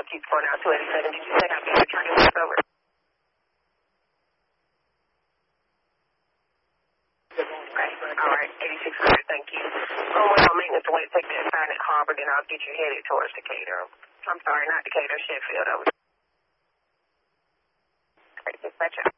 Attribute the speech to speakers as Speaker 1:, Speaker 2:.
Speaker 1: keep going out 287. Did you say I'll be returning back over? Okay. All right. 8600. Thank you. Well, maintenance away. Take that sign at Harbor, then I'll get you headed towards Decatur. I'm sorry, not Decatur, Sheffield. Okay, dispatcher.